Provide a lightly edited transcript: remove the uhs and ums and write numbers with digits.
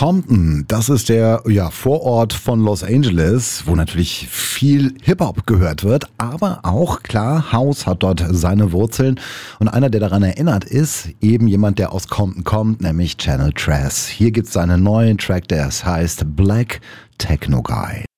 Compton, das ist der Vorort von Los Angeles, wo natürlich viel Hip-Hop gehört wird, aber auch, klar, House hat dort seine Wurzeln. Und einer, der daran erinnert, ist eben jemand, der aus Compton kommt, nämlich Channel Tres. Hier gibt's seinen neuen Track, der heißt Black Techno Guy.